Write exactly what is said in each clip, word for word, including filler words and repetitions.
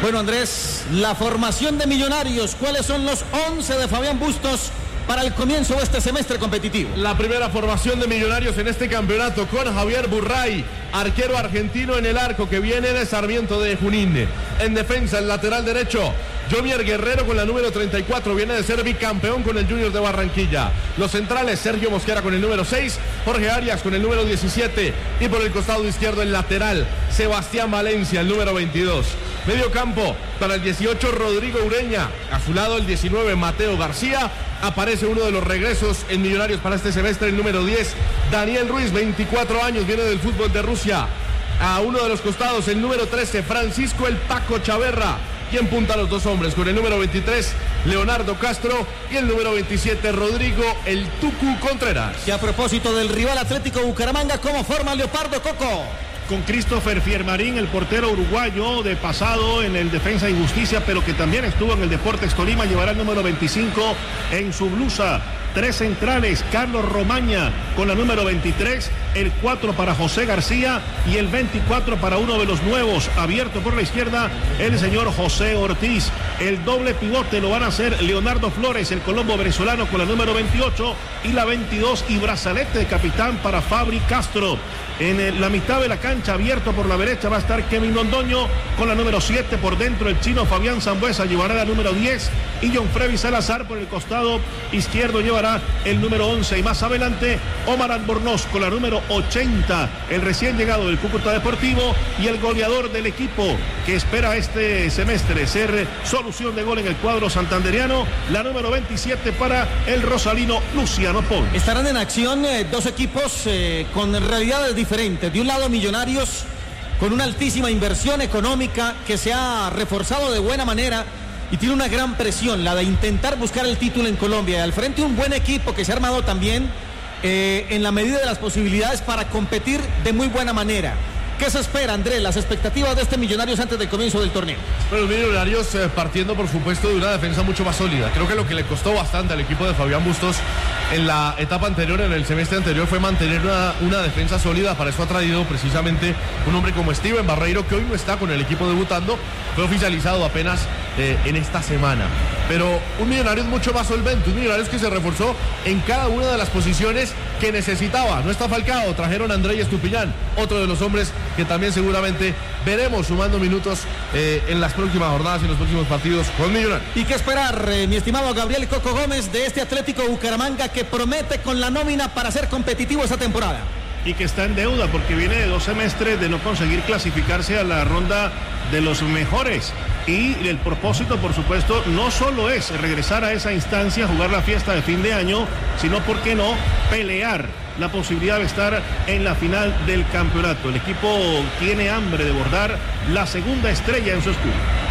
Bueno, Andrés, la formación de Millonarios, ¿cuáles son los once de Fabián Bustos para el comienzo de este semestre competitivo? La primera formación de Millonarios en este campeonato con Javier Burray, arquero argentino en el arco que viene de Sarmiento de Junín. En defensa, el lateral derecho, Jomier Guerrero con la número treinta y cuatro, viene de ser bicampeón con el Junior de Barranquilla. Los centrales, Sergio Mosquera con el número seis, Jorge Arias con el número diecisiete y por el costado izquierdo el lateral, Sebastián Valencia, el número veintidós. Medio campo, para el dieciocho, Rodrigo Ureña. A su lado el diecinueve, Mateo García. Aparece uno de los regresos en Millonarios para este semestre, el número diez, Daniel Ruiz, veinticuatro años, viene del fútbol de Rusia. A uno de los costados, el número trece, Francisco el Paco Chaverra. Y en punta los dos hombres, con el número veintitrés, Leonardo Castro, y el número veintisiete, Rodrigo el Tucu Contreras. Y a propósito del rival Atlético Bucaramanga, ¿cómo forma Leopardo, Coco? Con Christopher Fiermarín, el portero uruguayo de pasado en el Defensa y Justicia, pero que también estuvo en el Deportes Tolima, llevará el número veinticinco en su blusa. Tres centrales, Carlos Romaña con la número veintitrés, el cuatro para José García y el veinticuatro para uno de los nuevos, abierto por la izquierda, el señor José Ortiz. El doble pivote lo van a hacer Leonardo Flores, el colombo venezolano, con la número veintiocho y la veintidós, y brazalete de capitán para Fabri Castro. En la mitad de la cancha, abierto por la derecha, va a estar Kevin Londoño con la número siete. Por dentro, el chino Fabián Zambuesa llevará la número diez. Y John Freddy Salazar por el costado izquierdo llevará el número once. Y más adelante, Omar Albornoz con la número ochenta. El recién llegado del Cúcuta Deportivo y el goleador del equipo que espera este semestre ser solución de gol en el cuadro santanderiano. La número veintisiete para el rosalino Luciano Pons. Estarán en acción eh, dos equipos eh, con realidades diferentes. De un lado, Millonarios con una altísima inversión económica que se ha reforzado de buena manera y tiene una gran presión, la de intentar buscar el título en Colombia. Y al frente un buen equipo que se ha armado también eh, en la medida de las posibilidades para competir de muy buena manera. ¿Qué se espera, Andrés? Las expectativas de este Millonarios antes del comienzo del torneo. Bueno, Millonarios eh, partiendo por supuesto de una defensa mucho más sólida. Creo que lo que le costó bastante al equipo de Fabián Bustos en la etapa anterior, en el semestre anterior, fue mantener una, una defensa sólida. Para eso ha traído precisamente un hombre como Steven Barreiro, que hoy no está con el equipo debutando. Fue oficializado apenas eh, en esta semana. Pero un Millonarios mucho más solvente, un Millonarios que se reforzó en cada una de las posiciones que necesitaba. No está Falcao, trajeron a André Estupiñán, otro de los hombres que también seguramente veremos sumando minutos eh, en las próximas jornadas y en los próximos partidos con Millonarios. ¿Y qué esperar, eh, mi estimado Gabriel Coco Gómez, de este Atlético Bucaramanga que promete con la nómina para ser competitivo esta temporada? Y que está en deuda porque viene de dos semestres de no conseguir clasificarse a la ronda de los mejores. Y el propósito, por supuesto, no solo es regresar a esa instancia, jugar la fiesta de fin de año, sino, ¿por qué no?, pelear la posibilidad de estar en la final del campeonato. El equipo tiene hambre de bordar la segunda estrella en su escudo.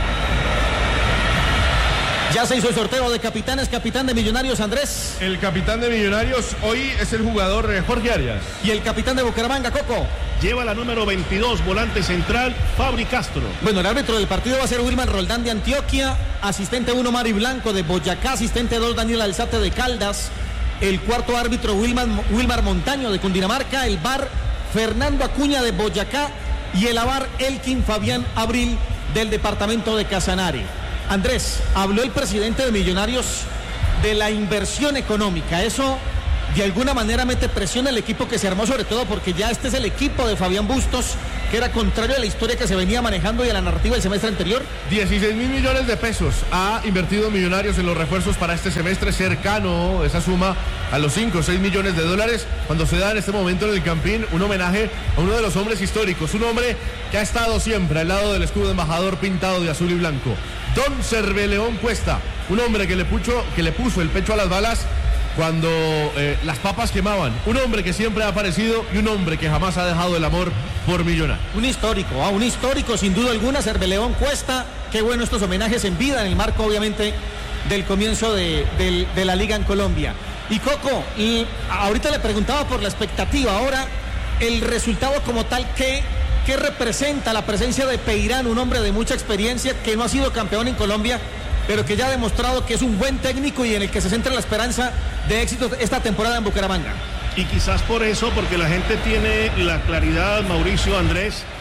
Ya se hizo el sorteo de capitanes, capitán de Millonarios, Andrés. El capitán de Millonarios hoy es el jugador eh, Jorge Arias. Y el capitán de Bucaramanga, Coco. Lleva la número veintidós, volante central, Fabri Castro. Bueno, el árbitro del partido va a ser Wilman Roldán de Antioquia, asistente uno Mari Blanco de Boyacá, asistente dos Daniel Alzate de Caldas, el cuarto árbitro Wilman, Wilmar Montaño de Cundinamarca, el V A R Fernando Acuña de Boyacá y el A V A R Elkin Fabián Abril del departamento de Casanare. Andrés, habló el presidente de Millonarios de la inversión económica. Eso de alguna manera mete presión al equipo que se armó, sobre todo porque ya este es el equipo de Fabián Bustos, que era contrario a la historia que se venía manejando y a la narrativa del semestre anterior. dieciséis mil millones de pesos ha invertido Millonarios en los refuerzos para este semestre, cercano esa suma a los cinco o seis millones de dólares, cuando se da en este momento en el Campín un homenaje a uno de los hombres históricos, un hombre que ha estado siempre al lado del escudo embajador pintado de azul y blanco. Don Cerveleón Cuesta, un hombre que le puso, que le puso el pecho a las balas cuando eh, las papas quemaban, un hombre que siempre ha aparecido y un hombre que jamás ha dejado el amor por Millonarios. Un histórico, ¿ah? un histórico sin duda alguna, Cerveleón Cuesta. Qué bueno estos homenajes en vida, en el marco obviamente del comienzo de, de, de la Liga en Colombia. Y Coco, y ahorita le preguntaba por la expectativa, ahora el resultado como tal, ¿qué, qué representa la presencia de Peirán, un hombre de mucha experiencia que no ha sido campeón en Colombia, pero que ya ha demostrado que es un buen técnico y en el que se centra la esperanza de éxito esta temporada en Bucaramanga? Y quizás por eso, porque la gente tiene la claridad, Mauricio, Andrés,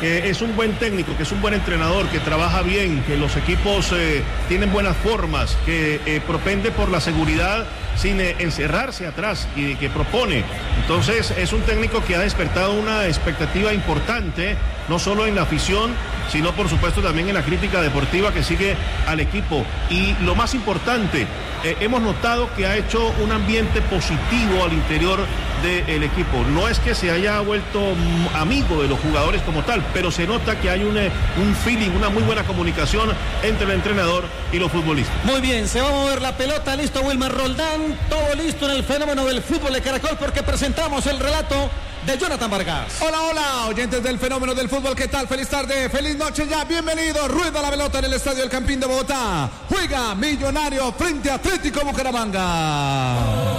que es un buen técnico, que es un buen entrenador, que trabaja bien, que los equipos eh, tienen buenas formas, que eh, propende por la seguridad sin eh, encerrarse atrás y que propone. Entonces es un técnico que ha despertado una expectativa importante, no solo en la afición, sino por supuesto también en la crítica deportiva que sigue al equipo. Y lo más importante, eh, hemos notado que ha hecho un ambiente positivo al interior del equipo. No es que se haya vuelto amigo de los jugadores como tal, pero se nota que hay un, un feeling, una muy buena comunicación entre el entrenador y los futbolistas. Muy bien, se va a mover la pelota, listo Wilmar Roldán, todo listo en el fenómeno del fútbol de Caracol porque presentamos el relato de Jonathan Vargas. Hola, hola, oyentes del fenómeno del fútbol, ¿qué tal? Feliz tarde, feliz noche ya, bienvenido. Rueda la pelota en el estadio del Campín de Bogotá. Juega Millonario frente a Atlético Bucaramanga.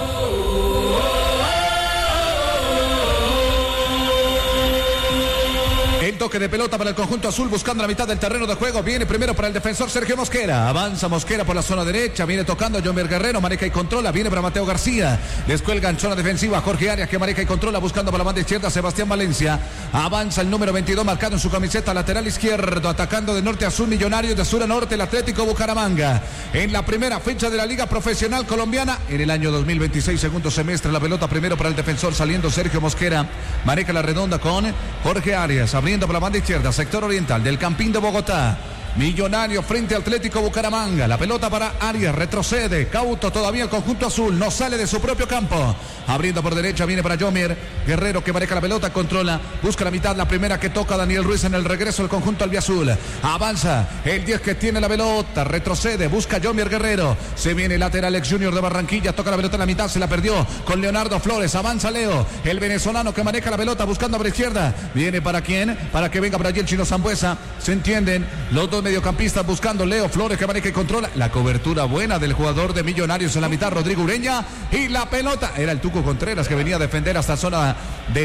El toque de pelota para el conjunto azul buscando la mitad del terreno de juego. Viene primero para el defensor Sergio Mosquera. Avanza Mosquera por la zona derecha. Viene tocando Jomer Guerrero. Maneja y controla. Viene para Mateo García. Descuelga en zona defensiva Jorge Arias que maneja y controla buscando por la banda izquierda Sebastián Valencia. Avanza el número veintidós marcado en su camiseta lateral izquierdo. Atacando de norte a sur Millonarios, de sur a norte el Atlético Bucaramanga. En la primera fecha de la Liga Profesional Colombiana en el año dos mil veintiséis, segundo semestre. La pelota primero para el defensor saliendo Sergio Mosquera. Maneja la redonda con Jorge Arias. Abriendo por la banda izquierda, sector oriental del Campín de Bogotá. Millonario frente a Atlético Bucaramanga. La pelota para Arias, retrocede. Cauto todavía el conjunto azul. No sale de su propio campo. Abriendo por derecha, viene para Jomer Guerrero que maneja la pelota, controla. Busca la mitad, la primera que toca Daniel Ruiz en el regreso del conjunto albiazul. Avanza el diez que tiene la pelota. Retrocede, busca Jomer Guerrero. Se viene lateral ex Junior de Barranquilla. Toca la pelota en la mitad, se la perdió con Leonardo Flores. Avanza Leo, el venezolano que maneja la pelota buscando por izquierda. Viene para quién? Para que venga por allí el chino Sambuesa. Se entienden los dos mediocampistas buscando Leo Flores que maneja y controla. La cobertura buena del jugador de Millonarios en la mitad, Rodrigo Ureña. Y la pelota era el Tuco Contreras que venía a defender hasta zona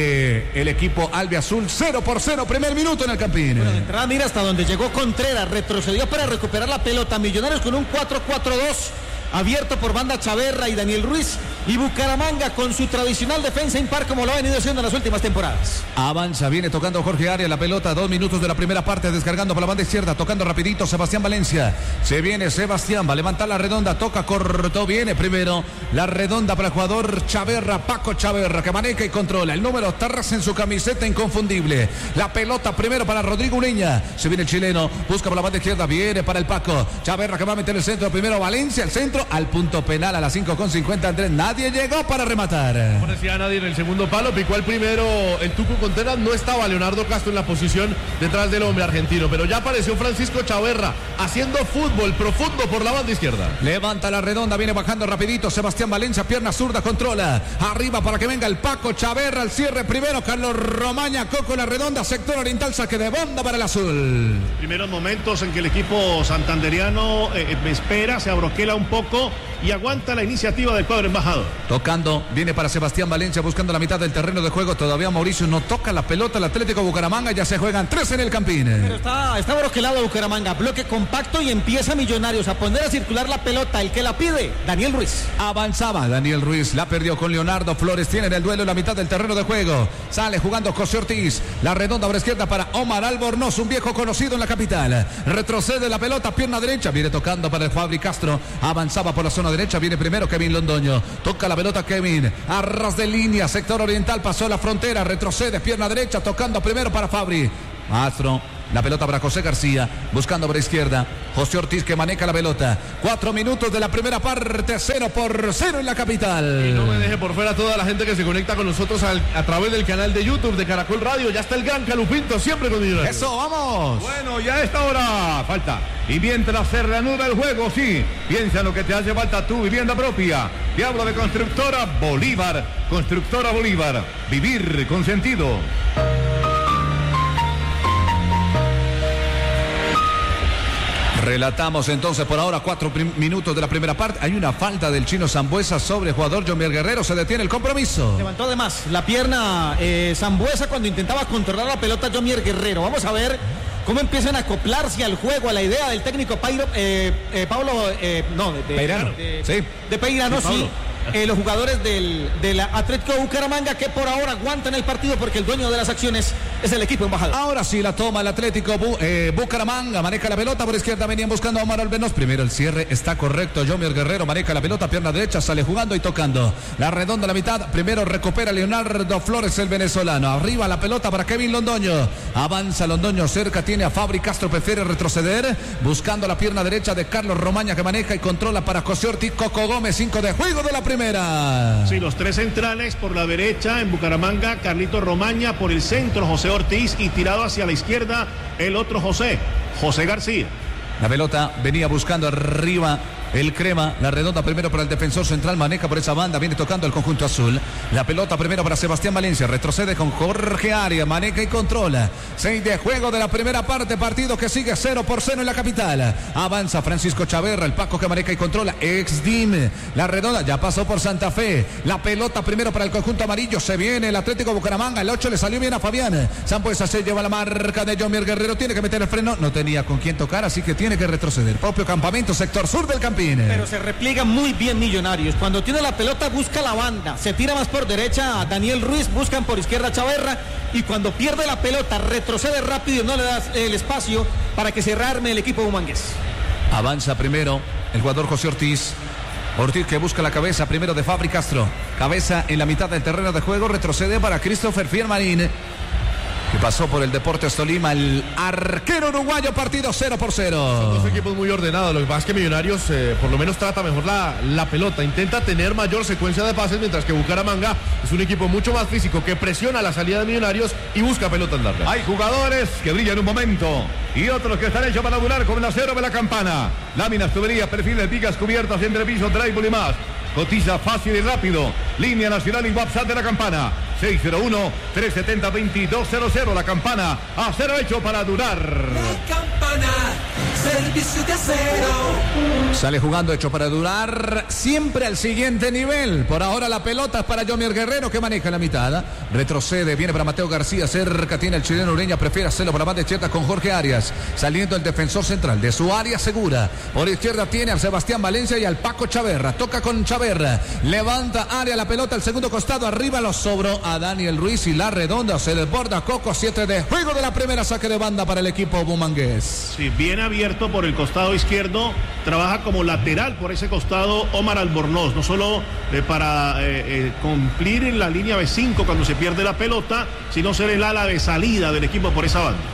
del equipo albiazul. Cero por cero, primer minuto en el Campín. Bueno, de entrada mira hasta donde llegó Contreras. Retrocedió para recuperar la pelota. Millonarios con un cuatro cuatro dos. Abierto por banda Chaverra y Daniel Ruiz. Y Bucaramanga con su tradicional defensa impar como lo ha venido haciendo en las últimas temporadas. Avanza, viene tocando Jorge Arias la pelota. Dos minutos de la primera parte, descargando por la banda izquierda, tocando rapidito Sebastián Valencia. Se viene Sebastián, va a levantar la redonda, toca, cortó, viene primero la redonda para el jugador Chaverra, Paco Chaverra, que maneja y controla. El número Tarras en su camiseta inconfundible. La pelota primero para Rodrigo Ureña. Se viene el chileno, busca por la banda izquierda, viene para el Paco. Chaverra que va a meter el centro, primero Valencia, el centro al punto penal a las cinco con cincuenta. Andrés, nadie llegó para rematar. No parecía nadie en el segundo palo, picó al primero el Tuco Contreras. No estaba Leonardo Castro en la posición detrás del hombre argentino, pero ya apareció Francisco Chaverra haciendo fútbol profundo por la banda izquierda. Levanta la redonda, viene bajando rapidito Sebastián Valencia, pierna zurda, controla. Arriba para que venga el Paco Chaverra, al cierre primero Carlos Romaña, Coco la redonda, sector oriental, saque de banda para el azul. Primeros momentos en que el equipo santanderiano eh, espera, se abroquela un poco y aguanta la iniciativa del cuadro embajador. Tocando, viene para Sebastián Valencia buscando la mitad del terreno de juego. Todavía Mauricio no toca la pelota. El Atlético Bucaramanga, ya se juegan tres en el Campín. Pero está, está broquelado Bucaramanga, bloque compacto y empieza Millonarios a poner a circular la pelota. El que la pide, Daniel Ruiz. Avanzaba Daniel Ruiz, la perdió con Leonardo Flores. Tienen el duelo en la mitad del terreno de juego. Sale jugando José Ortiz. La redonda por izquierda para Omar Albornoz, un viejo conocido en la capital. Retrocede la pelota, pierna derecha. Viene tocando para el Fabri Castro. Avanzaba por la zona derecha. Viene primero Kevin Londoño. Toca la pelota Kevin. A ras de línea, sector oriental. Pasó la frontera. Retrocede, pierna derecha. Tocando primero para Fabri. Mastro. La pelota para José García, buscando por izquierda. José Ortiz que maneja la pelota. Cuatro minutos de la primera parte, cero por cero en la capital. Y no me deje por fuera toda la gente que se conecta con nosotros al, a través del canal de YouTube de Caracol Radio. Ya está el gran Calupinto, siempre con Millonarios. Eso, vamos. Bueno, ya a esta hora falta. Y mientras se reanuda el juego, sí, piensa en lo que te hace falta tu vivienda propia. Te hablo de Constructora Bolívar. Constructora Bolívar. Vivir con sentido. Relatamos entonces por ahora cuatro minutos de la primera parte. Hay una falta del chino Sambuesa sobre el jugador Jomer Guerrero. Se detiene el compromiso. Levantó además la pierna eh, Sambuesa cuando intentaba controlar la pelota Jomer Guerrero. Vamos a ver cómo empiezan a acoplarse al juego, a la idea del técnico Pairo, eh, eh, Pablo, eh, no, de, de Peirano. De, sí. de Peirano, sí. sí. Eh, los jugadores del, del Atlético Bucaramanga que por ahora aguantan el partido porque el dueño de las acciones es el equipo embajador. Ahora sí la toma el Atlético Bu eh, Bucaramanga, maneja la pelota por izquierda, venían buscando a Omar Albenos. Primero el cierre está correcto. Jomier Guerrero maneja la pelota, pierna derecha, sale jugando y tocando. La redonda a la mitad. Primero recupera Leonardo Flores, el venezolano. Arriba la pelota para Kevin Londoño. Avanza Londoño, cerca tiene a Fabri Castro, prefiere retroceder. Buscando la pierna derecha de Carlos Romaña, que maneja y controla para José Ortiz. Coco Gómez, cinco de juego de la primera. Sí, los tres centrales por la derecha en Bucaramanga, Carlito Romaña, por el centro José Ortiz y tirado hacia la izquierda el otro José, José García. La pelota venía buscando arriba el Crema, la redonda primero para el defensor central, maneja por esa banda, viene tocando el conjunto azul. La pelota primero para Sebastián Valencia, retrocede con Jorge Arias, maneja y controla. Seis de juego de la primera parte, partido que sigue cero por cero en la capital. Avanza Francisco Chaverra, el Paco que maneja y controla, ex D I M. La redonda ya pasó por Santa Fe. La pelota primero para el conjunto amarillo, se viene el Atlético Bucaramanga, el ocho le salió bien a Fabián. Sampuesa se lleva la marca de Jomier Guerrero, tiene que meter el freno, no tenía con quién tocar, así que tiene que retroceder. Propio campamento, sector sur del Campín. Pero se repliega muy bien Millonarios. Cuando tiene la pelota busca la banda. Se tira más por derecha a Daniel Ruiz. Buscan por izquierda a Chaverra. Y cuando pierde la pelota retrocede rápido y no le da el espacio para que se rearme el equipo bumangués. Avanza primero el jugador José Ortiz. Ortiz que busca la cabeza primero de Fabri Castro. Cabeza en la mitad del terreno de juego. Retrocede para Christopher Fiermarín, que pasó por el Deportes Tolima, el arquero uruguayo. Partido cero por cero. Son dos equipos muy ordenados. Lo que pasa es que Millonarios eh, por lo menos trata mejor la, la pelota, intenta tener mayor secuencia de pases, mientras que Bucaramanga es un equipo mucho más físico, que presiona la salida de Millonarios y busca pelota en larga. Hay jugadores que brillan un momento y otros que están hechos para durar, como el acero de la campana. Láminas, tuberías, perfiles, vigas, cubiertas, entrepisos, drywall y más. Cotiza fácil y rápido. Línea nacional y WhatsApp de la campana. seis cero uno, tres siete cero, dos dos cero cero. La campana, acero hecho para durar. La campana, servicio de acero. Sale jugando hecho para durar, siempre al siguiente nivel. Por ahora la pelota es para Jomier Guerrero, que maneja la mitad. Retrocede, viene para Mateo García, cerca tiene el chileno Ureña, prefiere hacerlo para la banda izquierda con Jorge Arias. Saliendo el defensor central de su área segura. Por izquierda tiene al Sebastián Valencia y al Paco Chaverra. Toca con Chaverra. Levanta área la pelota al segundo costado. Arriba lo sobró a Daniel Ruiz y la redonda se desborda. Coco, siete de juego de la primera, saque de banda para el equipo bumangués. Sí, bien abierto por el costado izquierdo. Trabaja como lateral por ese costado Omar Albornoz. No solo eh, para eh, eh, cumplir en la línea B cinco cuando se pierde la pelota, sino ser el ala de salida del equipo por esa banda.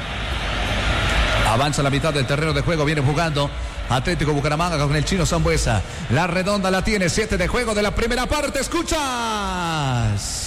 Avanza la mitad del terreno de juego, viene jugando Atlético Bucaramanga con el chino Sambuesa. La redonda la tiene, siete de juego de la primera parte. Escuchas.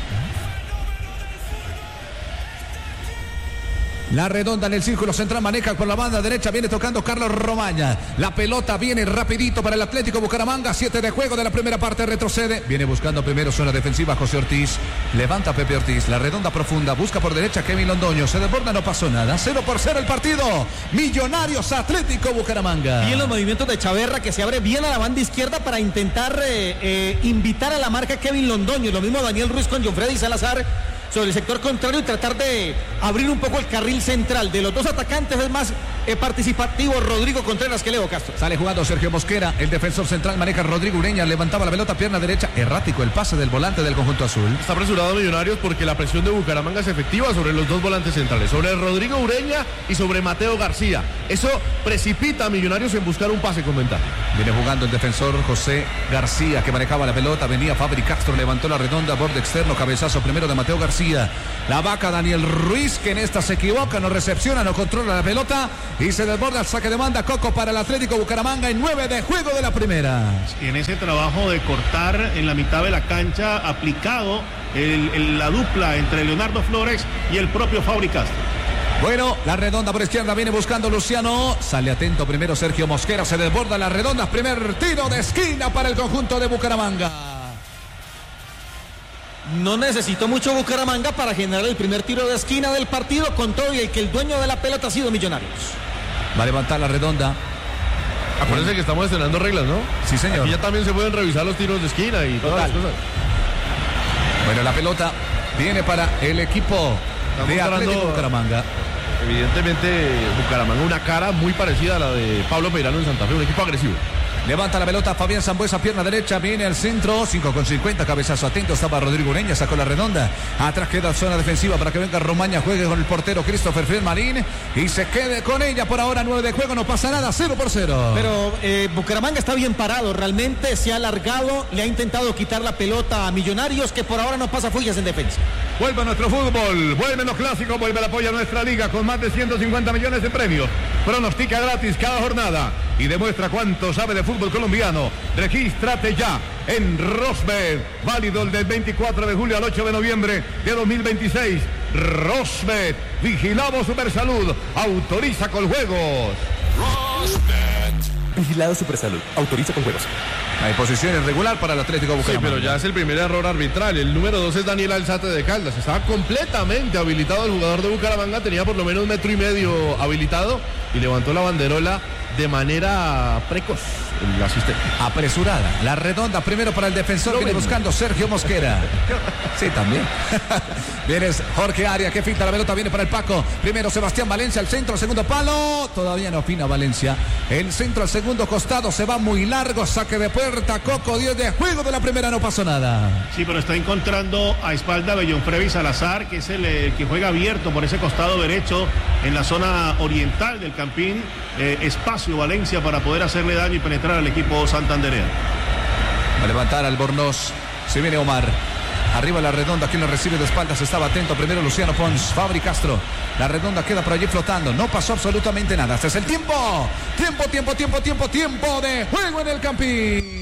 La redonda en el círculo central, maneja por la banda derecha, viene tocando Carlos Romaña. La pelota viene rapidito para el Atlético Bucaramanga, siete de juego de la primera parte, retrocede. Viene buscando primero zona defensiva José Ortiz. Levanta Pepe Ortiz, la redonda profunda, busca por derecha Kevin Londoño. Se desborda, no pasó nada. cero por cero el partido. Millonarios Atlético Bucaramanga. Y en los movimientos de Chaverra, que se abre bien a la banda izquierda para intentar eh, eh, invitar a la marca Kevin Londoño. Lo mismo Daniel Ruiz con John Freddy Salazar sobre el sector contrario y tratar de abrir un poco el carril central. De los dos atacantes es más eh, participativo Rodrigo Contreras que Leo Castro. Sale jugando Sergio Mosquera, el defensor central, maneja Rodrigo Ureña, levantaba la pelota, pierna derecha, errático el pase del volante del conjunto azul. Está apresurado Millonarios porque la presión de Bucaramanga es efectiva sobre los dos volantes centrales, sobre Rodrigo Ureña y sobre Mateo García. Eso precipita a Millonarios en buscar un pase con ventaja. Viene jugando el defensor José García, que manejaba la pelota, venía Fabri Castro, levantó la redonda, borde externo, cabezazo primero de Mateo García. La vaca Daniel Ruiz, que en esta se equivoca, no recepciona, no controla la pelota y se desborda el saque de banda. Coco para el Atlético Bucaramanga en nueve de juego de la primera. En ese trabajo de cortar en la mitad de la cancha, aplicado el, el, la dupla entre Leonardo Flores y el propio Fabri Castro. Bueno, la redonda por izquierda viene buscando Luciano. Sale atento primero Sergio Mosquera, se desborda la redonda. Primer tiro de esquina para el conjunto de Bucaramanga. No necesitó mucho Bucaramanga para generar el primer tiro de esquina del partido, con todo y el que el dueño de la pelota ha sido Millonarios. Va a levantar la redonda. Acuérdense que estamos estrenando reglas, ¿no? Sí, señor. Aquí ya también se pueden revisar los tiros de esquina y todas las cosas. Bueno, la pelota viene para el equipo de Atlético Bucaramanga. Evidentemente Bucaramanga una cara muy parecida a la de Pablo Peirano en Santa Fe, un equipo agresivo. Levanta la pelota Fabián Sambuesa, pierna derecha, viene al centro, cinco con cincuenta, cabezazo atento, estaba Rodrigo Ureña, sacó la redonda, atrás queda zona defensiva para que venga Romaña, juegue con el portero Christopher Fielmarín y se quede con ella por ahora, nueve de juego, no pasa nada, cero por cero. Pero eh, Bucaramanga está bien parado, realmente se ha alargado, le ha intentado quitar la pelota a Millonarios, que por ahora no pasa fullas en defensa. Vuelve nuestro fútbol, vuelven los clásicos, vuelve el apoyo a nuestra liga con más de ciento cincuenta millones de premios. Pronostica gratis cada jornada y demuestra cuánto sabe de fútbol colombiano. Regístrate ya en Rosbet, válido del veinticuatro de julio al ocho de noviembre de dos mil veintiséis. Rosbet, vigilamos Supersalud, autoriza con juegos. Rosbet, vigilado Supersalud, autoriza con juegos. Hay posiciones regular para el Atlético Bucaramanga. Sí, pero ya es el primer error arbitral. El número dos es Daniel Alzate de Caldas. Estaba completamente habilitado el jugador de Bucaramanga. Tenía por lo menos un metro y medio habilitado y levantó la banderola de manera precoz. El asistente. Apresurada. La redonda primero para el defensor. No viene ven. buscando Sergio Mosquera. Sí, también. Viene Jorge Arias que finta la pelota. Viene para el Paco. Primero Sebastián Valencia al centro. Segundo palo. Todavía no opina Valencia. El centro al segundo costado. Se va muy largo. Saque de puerta. Coco diez de juego de la primera. No pasó nada. Sí, pero está encontrando a espalda Bellón Frevi Salazar, que es el, el que juega abierto por ese costado derecho en la zona oriental del Campín. Eh, espacio Valencia para poder hacerle daño y penetrar al equipo santandereano. Va a levantar Albornoz. Se viene Omar. Arriba la redonda, quien lo recibe de espaldas, estaba atento primero Luciano Pons, Fabri Castro. La redonda queda por allí flotando, no pasó absolutamente nada. Este es el tiempo. Tiempo, tiempo, tiempo, tiempo, tiempo de juego en el Campín.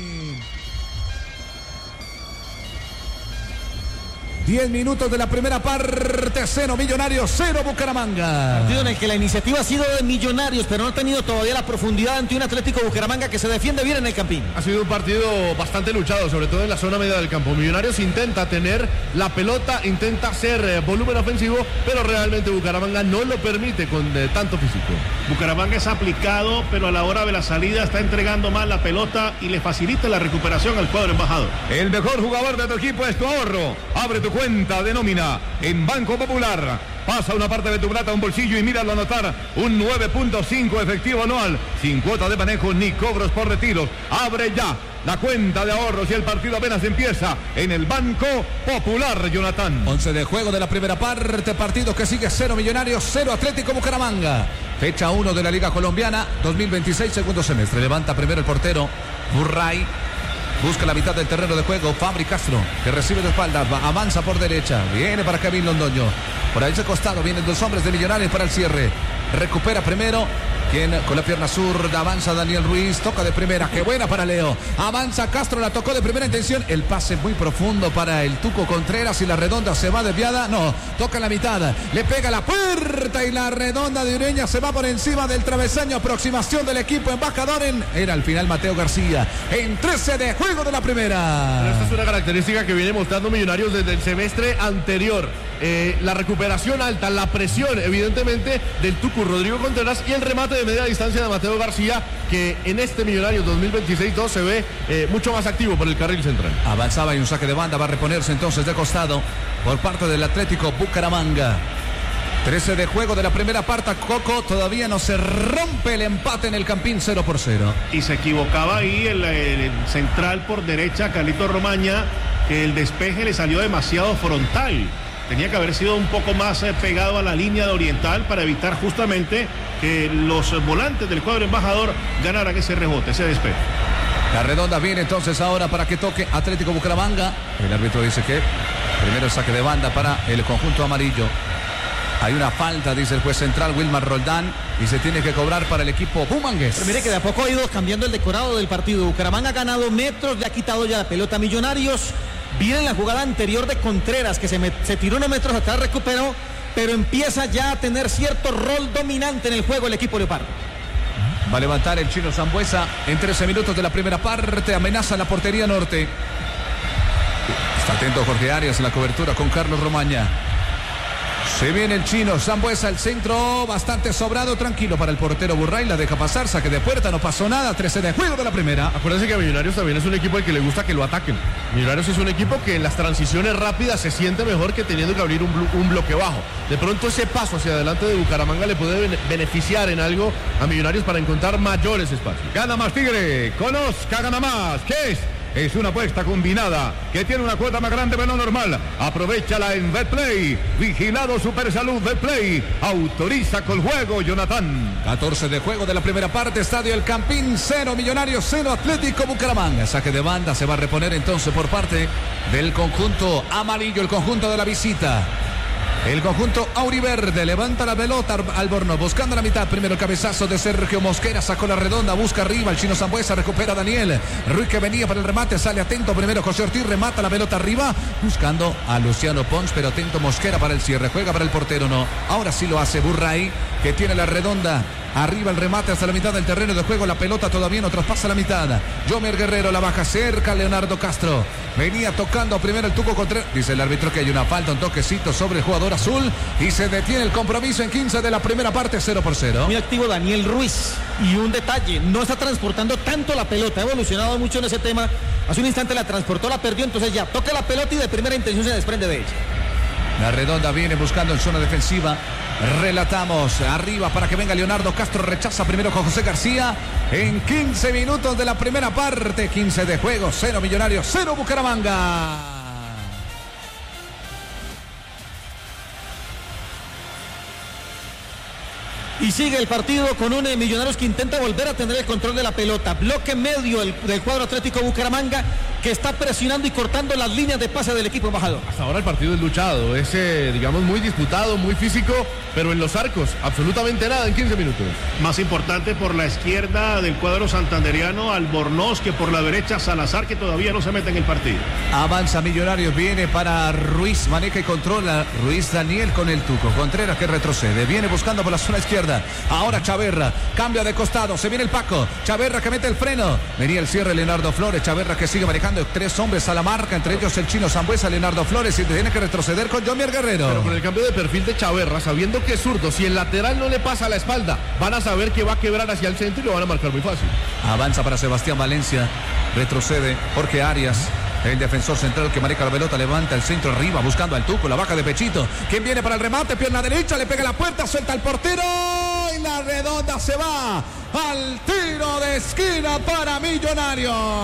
diez minutos de la primera parte, cero Millonarios, cero Bucaramanga. Partido en el que la iniciativa ha sido de Millonarios, pero no ha tenido todavía la profundidad ante un Atlético Bucaramanga que se defiende bien en el Campín. Ha sido un partido bastante luchado, sobre todo en la zona media del campo. Millonarios intenta tener la pelota, intenta hacer eh, volumen ofensivo, pero realmente Bucaramanga no lo permite con eh, tanto físico. Bucaramanga es aplicado, pero a la hora de la salida está entregando mal la pelota y le facilita la recuperación al cuadro embajador. El mejor jugador de tu equipo es tu ahorro. Abre tu cuenta de nómina en Banco Popular. Pasa una parte de tu plata a un bolsillo y míralo anotar un nueve punto cinco efectivo anual, sin cuota de manejo ni cobros por retiros. Abre ya la cuenta de ahorros y el partido apenas empieza en el Banco Popular, Jonathan. once de juego de la primera parte, partido que sigue cero Millonarios, cero Atlético Bucaramanga. Fecha uno de la Liga Colombiana, dos mil veintiséis, segundo semestre. Levanta primero el portero, Burray. Busca la mitad del terreno de juego, Fabri Castro, que recibe de espaldas, avanza por derecha, viene para Kevin Londoño. Por ahí ese costado vienen dos hombres de Millonarios para el cierre. Recupera primero, quien con la pierna zurda avanza Daniel Ruiz, toca de primera, qué buena para Leo. Avanza Castro, la tocó de primera intención, el pase muy profundo para el Tuco Contreras y la redonda se va desviada, no, toca en la mitad, le pega la puerta y la redonda de Ureña se va por encima del travesaño, aproximación del equipo embajador en, era al final Mateo García, en trece de juego de la primera. Pero esta es una característica que viene mostrando Millonarios desde el semestre anterior. Eh, la recuperación alta, la presión evidentemente del Tucu Rodrigo Contreras y el remate de media distancia de Mateo García, que en este Millonarios dos mil veintiséis dos se ve eh, mucho más activo por el carril central. Avanzaba y un saque de banda, va a reponerse entonces de costado por parte del Atlético Bucaramanga. trece de juego de la primera parte, Coco, todavía no se rompe el empate en el Campín, cero por cero. Y se equivocaba ahí el, el central por derecha, Carlito Romaña, que el despeje le salió demasiado frontal. Tenía que haber sido un poco más eh, pegado a la línea de Oriental para evitar justamente que los volantes del cuadro embajador ganaran ese rebote, ese despeje. La redonda viene entonces ahora para que toque Atlético Bucaramanga. El árbitro dice que primero el saque de banda para el conjunto amarillo. Hay una falta, dice el juez central Wilmar Roldán, y se tiene que cobrar para el equipo bumangués. Pero mire que de a poco ha ido cambiando el decorado del partido. Bucaramanga ha ganado metros, le ha quitado ya la pelota a Millonarios. Viene en la jugada anterior de Contreras, que se, me, se tiró unos metros atrás, recuperó, pero empieza ya a tener cierto rol dominante en el juego el equipo leopardo. Va a levantar el chino Sambuesa en trece minutos de la primera parte, amenaza la portería norte. Está atento Jorge Arias en la cobertura con Carlos Romaña. Se viene el chino Sambuesa al centro, bastante sobrado, tranquilo para el portero Burray, la deja pasar, saque de puerta, no pasó nada, trece de juego de la primera. Acuérdense que Millonarios también es un equipo al que le gusta que lo ataquen. Millonarios es un equipo que en las transiciones rápidas se siente mejor que teniendo que abrir un, blo un bloque bajo. De pronto ese paso hacia adelante de Bucaramanga le puede bene beneficiar en algo a Millonarios para encontrar mayores espacios. Gana más Tigre, conozca, gana más. ¿Qué es? Es una apuesta combinada que tiene una cuota más grande de lo normal. Aprovechala en Betplay. Vigilado Supersalud Betplay. Autoriza con juego, Jonathan. catorce de juego de la primera parte. Estadio El Campín, cero Millonarios, cero Atlético Bucaramanga. Saque de banda se va a reponer entonces por parte del conjunto amarillo, el conjunto de la visita. El conjunto auriverde levanta la pelota. Albornoz buscando la mitad. Primero el cabezazo de Sergio Mosquera. Sacó la redonda. Busca arriba. El chino Sambuesa. Recupera a Daniel Ruiz que venía para el remate. Sale atento. Primero José Ortiz. Remata la pelota arriba. Buscando a Luciano Pons. Pero atento Mosquera para el cierre. Juega para el portero. No. Ahora sí lo hace Burray. Que tiene la redonda. Arriba el remate hasta la mitad del terreno de juego. La pelota todavía no traspasa la mitad. Jomer Guerrero la baja cerca. Leonardo Castro. Venía tocando primero el Tuco Contreras. Dice el árbitro que hay una falta, un toquecito sobre el jugador azul. Y se detiene el compromiso en quince de la primera parte, cero por cero. Muy activo Daniel Ruiz. Y un detalle, no está transportando tanto la pelota. Ha evolucionado mucho en ese tema. Hace un instante la transportó, la perdió. Entonces ya toca la pelota y de primera intención se desprende de ella. La redonda viene buscando en zona defensiva. Relatamos arriba para que venga Leonardo Castro. Rechaza primero con José García. En quince minutos de la primera parte. quince de juego. cero Millonarios, cero Bucaramanga. Y sigue el partido con un eh, Millonarios que intenta volver a tener el control de la pelota. Bloque medio el, del cuadro Atlético Bucaramanga que está presionando y cortando las líneas de pase del equipo embajador. Hasta ahora el partido es luchado, es eh, digamos muy disputado, muy físico, pero en los arcos absolutamente nada en quince minutos. Más importante por la izquierda del cuadro santanderiano Albornoz que por la derecha Salazar, que todavía no se mete en el partido. Avanza Millonarios, viene para Ruiz, maneja y controla Ruiz Daniel con el Tuco. Contreras que retrocede, viene buscando por la zona izquierda. Ahora Chaverra, cambia de costado, se viene el Paco. Chaverra que mete el freno. Venía el cierre Leonardo Flores. Chaverra que sigue manejando tres hombres a la marca, entre ellos el chino Sambuesa, Leonardo Flores, y tiene que retroceder con Jomer Guerrero. Pero con el cambio de perfil de Chaverra, sabiendo que es zurdo, si el lateral no le pasa a la espalda, van a saber que va a quebrar hacia el centro y lo van a marcar muy fácil. Avanza para Sebastián Valencia, retrocede Jorge Arias. El defensor central que maneja la pelota, levanta el centro arriba, buscando al Tuco, la baja de pechito. ¿Quién viene para el remate? Pierna derecha, le pega la puerta, suelta al portero. Y la redonda se va al tiro de esquina para Millonarios.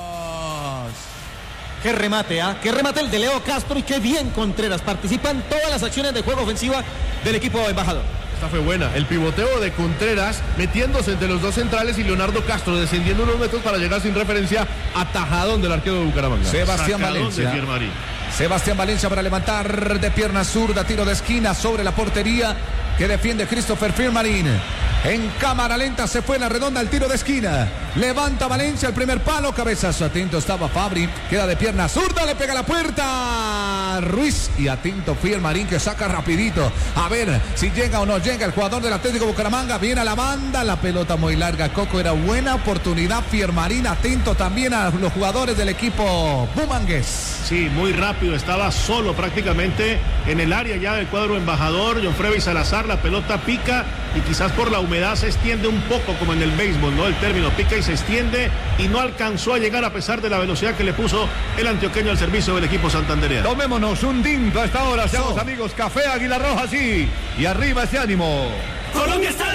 Qué remate, ¿ah? ¿eh? Qué remate el de Leo Castro y qué bien Contreras. Participan todas las acciones de juego ofensiva del equipo embajador. Esta fue buena. El pivoteo de Contreras metiéndose entre los dos centrales y Leonardo Castro descendiendo unos metros para llegar sin referencia a tajadón del arquero de Bucaramanga. Sebastián Sacadón Valencia. de Sebastián Valencia para levantar de pierna zurda, tiro de esquina sobre la portería que defiende Christopher Firmarín. En cámara lenta se fue la redonda el tiro de esquina. Levanta Valencia el primer palo, cabezazo. Atento estaba Fabri, queda de pierna zurda, le pega la puerta Ruiz y atento Firmarín que saca rapidito. A ver si llega o no llega el jugador del Atlético Bucaramanga. Viene a la banda, la pelota muy larga. Coco, era buena oportunidad. Firmarín atento también a los jugadores del equipo bumangués. Sí, muy rápido, estaba solo prácticamente en el área ya del cuadro embajador. John Freddy Salazar, la pelota pica y quizás por la humedad se extiende un poco como en el béisbol, ¿no? El término pica y se extiende y no alcanzó a llegar a pesar de la velocidad que le puso el antioqueño al servicio del equipo santandereano. Tomémonos un tinto a esta hora, seamos So. amigos, Café Águila Roja, sí, y arriba ese ánimo. Colombia está